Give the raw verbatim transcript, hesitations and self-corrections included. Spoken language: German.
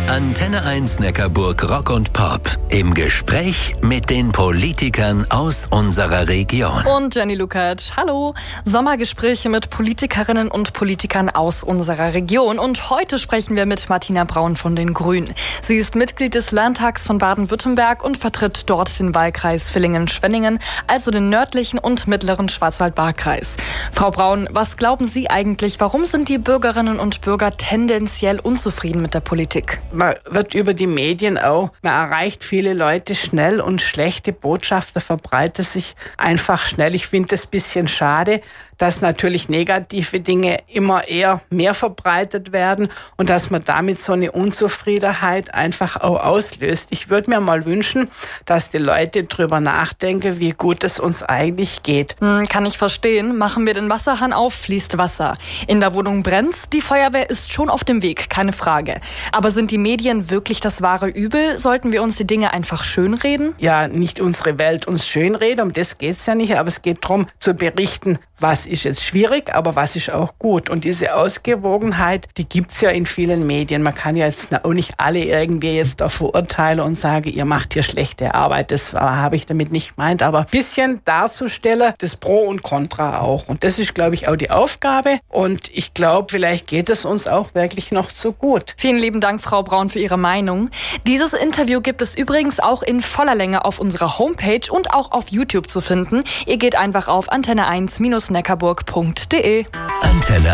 Antenne eins Neckarburg Rock und Pop. Im Gespräch mit den Politikern aus unserer Region. Und Jenny Lukacs, hallo. Sommergespräche mit Politikerinnen und Politikern aus unserer Region. Und heute sprechen wir mit Martina Braun von den Grünen. Sie ist Mitglied des Landtags von Baden-Württemberg und vertritt dort den Wahlkreis Villingen-Schwenningen, also den nördlichen und mittleren Schwarzwald-Baar-Kreis. Frau Braun, was glauben Sie eigentlich, warum sind die Bürgerinnen und Bürger tendenziell unzufrieden mit der Politik? Man wird über die Medien auch, man erreicht viele Leute schnell und schlechte Botschaften verbreiten sich einfach schnell. Ich finde es ein bisschen schade, dass natürlich negative Dinge immer eher mehr verbreitet werden und dass man damit so eine Unzufriedenheit einfach auch auslöst. Ich würde mir mal wünschen, dass die Leute drüber nachdenken, wie gut es uns eigentlich geht. Hm, kann ich verstehen. Machen wir den Wasserhahn auf, fließt Wasser. In der Wohnung brennt's, die Feuerwehr ist schon auf dem Weg, keine Frage. Aber sind die Medien wirklich das wahre Übel? Sollten wir uns die Dinge einfach schönreden? Ja, nicht unsere Welt uns schönreden, um das geht's ja nicht, aber es geht darum zu berichten, was ist jetzt schwierig, aber was ist auch gut. Und diese Ausgewogenheit, die gibt's ja in vielen Medien. Man kann ja jetzt auch nicht alle irgendwie jetzt da verurteilen und sagen, ihr macht hier schlechte Arbeit. Das äh, habe ich damit nicht gemeint. Aber ein bisschen darzustellen, das Pro und Contra auch. Und das ist, glaube ich, auch die Aufgabe. Und ich glaube, vielleicht geht es uns auch wirklich noch zu gut. Vielen lieben Dank, Frau Braun, für Ihre Meinung. Dieses Interview gibt es übrigens auch in voller Länge auf unserer Homepage und auch auf YouTube zu finden. Ihr geht einfach auf antenne eins Bindestrich neckarburg punkt de. Antenne